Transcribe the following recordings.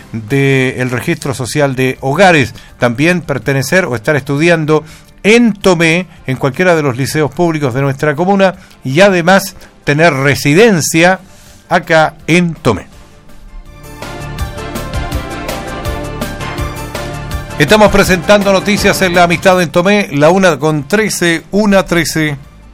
del Registro Social de Hogares. También pertenecer o estar estudiando en Tomé, en cualquiera de los liceos públicos de nuestra comuna, y además tener residencia acá en Tomé. Estamos presentando noticias en La Amistad en Tomé, la 1:13, 1:13.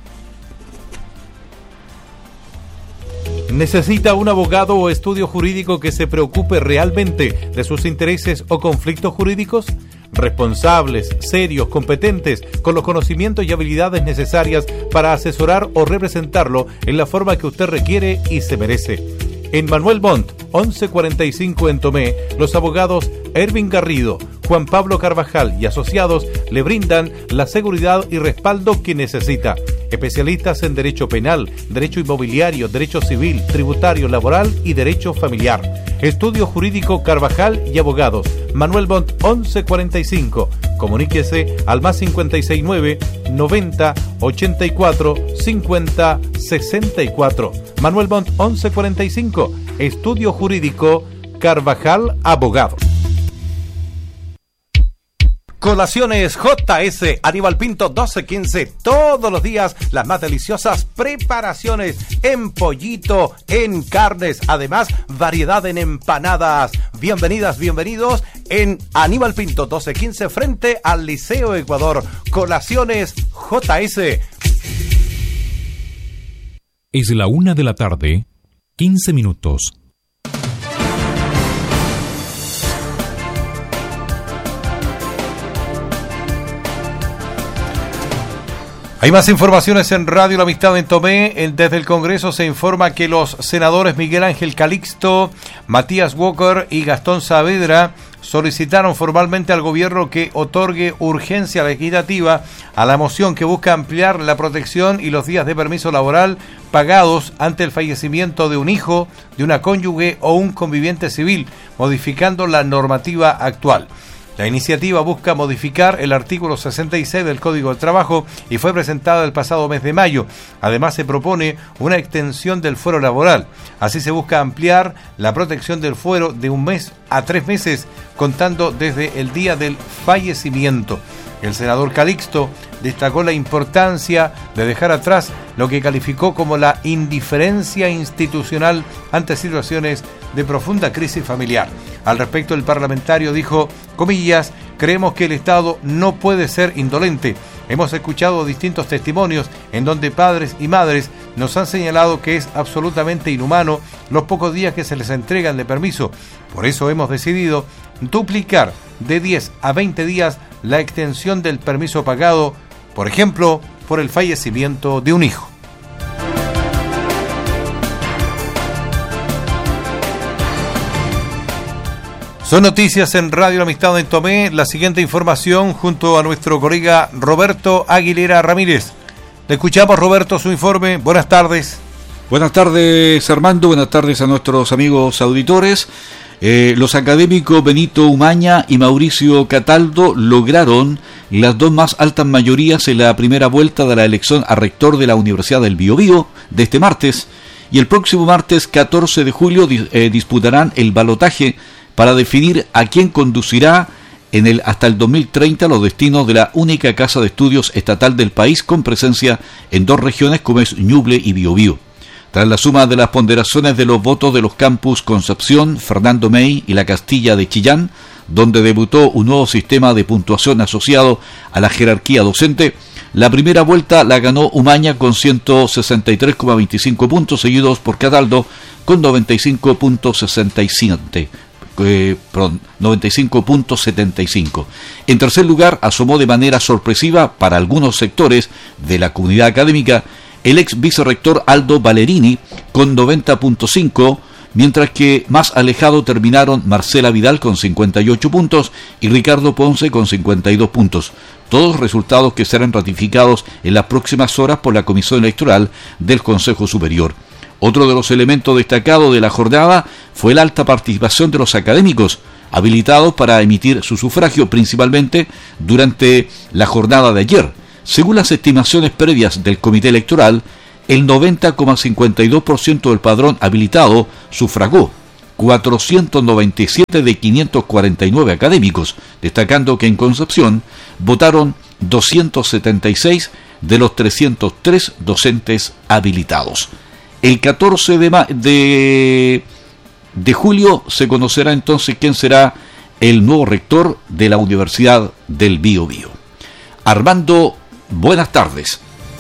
¿Necesita un abogado o estudio jurídico que se preocupe realmente de sus intereses o conflictos jurídicos? Responsables, serios, competentes, con los conocimientos y habilidades necesarias para asesorar o representarlo en la forma que usted requiere y se merece. En Manuel Montt, 1145 en Tomé, los abogados Ervin Garrido, Juan Pablo Carvajal y asociados le brindan la seguridad y respaldo que necesita. Especialistas en derecho penal, derecho inmobiliario, derecho civil, tributario, laboral y derecho familiar. Estudio Jurídico Carvajal y Abogados. Manuel Montt 1145. Comuníquese al más 569 90 84 50 64. Manuel Montt 1145. Estudio Jurídico Carvajal Abogados. Colaciones JS Aníbal Pinto 1215, todos los días las más deliciosas preparaciones en pollito, en carnes, además variedad en empanadas. Bienvenidas, bienvenidos en Aníbal Pinto 1215 frente al Liceo Ecuador. Colaciones JS. Es la 1:00 p.m, 15 minutos. Hay más informaciones en Radio La Amistad en Tomé. Desde el Congreso se informa que los senadores Miguel Ángel Calixto, Matías Walker y Gastón Saavedra solicitaron formalmente al gobierno que otorgue urgencia legislativa a la moción que busca ampliar la protección y los días de permiso laboral pagados ante el fallecimiento de un hijo, de una cónyuge o un conviviente civil, modificando la normativa actual. La iniciativa busca modificar el artículo 66 del Código del Trabajo y fue presentada el pasado mes de mayo. Además, se propone una extensión del fuero laboral. Así se busca ampliar la protección del fuero de 1 mes a 3 meses, contando desde el día del fallecimiento. El senador Calixto destacó la importancia de dejar atrás lo que calificó como la indiferencia institucional ante situaciones de profunda crisis familiar. Al respecto, el parlamentario dijo, comillas, creemos que el Estado no puede ser indolente. Hemos escuchado distintos testimonios en donde padres y madres nos han señalado que es absolutamente inhumano los pocos días que se les entregan de permiso. Por eso hemos decidido duplicar de 10 a 20 días la extensión del permiso pagado, por ejemplo, por el fallecimiento de un hijo. Son noticias en Radio La Amistad en Tomé. La siguiente información junto a nuestro colega Roberto Aguilera Ramírez. Le escuchamos, Roberto, su informe. Buenas tardes. Buenas tardes, Armando. Buenas tardes a nuestros amigos auditores. Los académicos Benito Umaña y Mauricio Cataldo lograron las 2 más altas mayorías en la primera vuelta de la elección a rector de la Universidad del Biobío de este martes, y el próximo martes 14 de julio disputarán el balotaje para definir a quién conducirá hasta el 2030 los destinos de la única casa de estudios estatal del país con presencia en 2 regiones como es Ñuble y Biobío. Tras la suma de las ponderaciones de los votos de los campus Concepción, Fernando Mey y La Castilla de Chillán, donde debutó un nuevo sistema de puntuación asociado a la jerarquía docente, la primera vuelta la ganó Umaña con 163,25 puntos, seguidos por Cataldo con 95.75. En tercer lugar, asomó de manera sorpresiva para algunos sectores de la comunidad académica el ex vicerrector Aldo Ballerini con 90.5, mientras que más alejado terminaron Marcela Vidal con 58 puntos y Ricardo Ponce con 52 puntos. Todos resultados que serán ratificados en las próximas horas por la Comisión Electoral del Consejo Superior. Otro de los elementos destacados de la jornada fue la alta participación de los académicos, habilitados para emitir su sufragio principalmente durante la jornada de ayer. Según las estimaciones previas del Comité Electoral, el 90,52% del padrón habilitado sufragó, 497 de 549 académicos, destacando que en Concepción votaron 276 de los 303 docentes habilitados. El 14 de julio se conocerá entonces quién será el nuevo rector de la Universidad del Biobío. Armando, buenas tardes.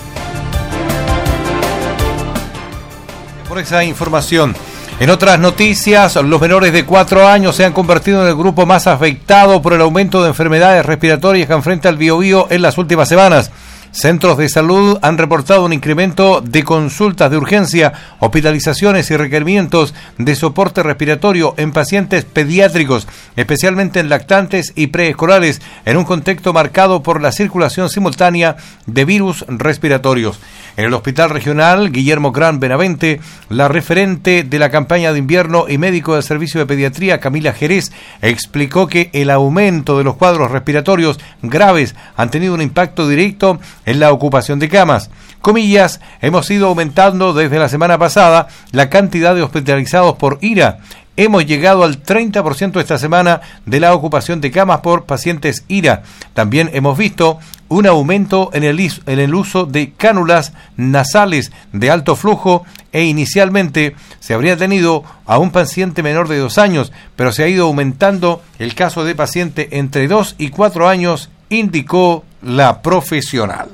Por esa información. En otras noticias, los menores de 4 años se han convertido en el grupo más afectado por el aumento de enfermedades respiratorias que enfrenta el Biobío en las últimas semanas. Centros de salud han reportado un incremento de consultas de urgencia, hospitalizaciones y requerimientos de soporte respiratorio en pacientes pediátricos, especialmente en lactantes y preescolares, en un contexto marcado por la circulación simultánea de virus respiratorios. En el Hospital Regional Guillermo Gran Benavente, la referente de la campaña de invierno y médico del Servicio de Pediatría, Camila Jerez, explicó que el aumento de los cuadros respiratorios graves han tenido un impacto directo en la ocupación de camas. Comillas, hemos ido aumentando desde la semana pasada la cantidad de hospitalizados por IRA. Hemos llegado al 30% esta semana de la ocupación de camas por pacientes IRA. También hemos visto un aumento en el uso de cánulas nasales de alto flujo e inicialmente se habría tenido a un paciente menor de 2 años, pero se ha ido aumentando el caso de paciente entre 2 y 4 años, indicó la profesional.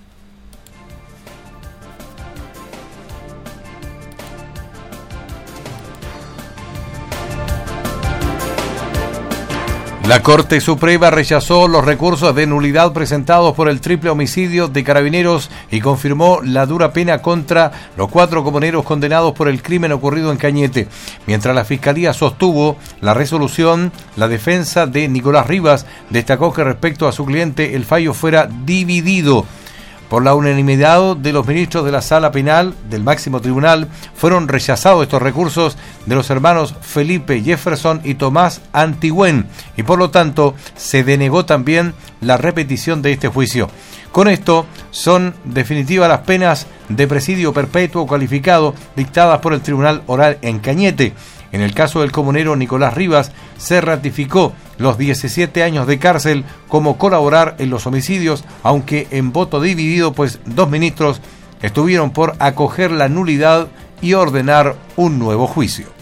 La Corte Suprema rechazó los recursos de nulidad presentados por el triple homicidio de Carabineros y confirmó la dura pena contra los 4 comuneros condenados por el crimen ocurrido en Cañete. Mientras la Fiscalía sostuvo la resolución, la defensa de Nicolás Rivas destacó que respecto a su cliente el fallo fuera dividido. Por la unanimidad de los ministros de la Sala Penal del Máximo Tribunal, fueron rechazados estos recursos de los hermanos Felipe Jefferson y Tomás Antigüén, y por lo tanto se denegó también la repetición de este juicio. Con esto son definitivas las penas de presidio perpetuo calificado dictadas por el Tribunal Oral en Cañete. En el caso del comunero Nicolás Rivas, se ratificó los 17 años de cárcel como colaborar en los homicidios, aunque en voto dividido, pues 2 ministros estuvieron por acoger la nulidad y ordenar un nuevo juicio.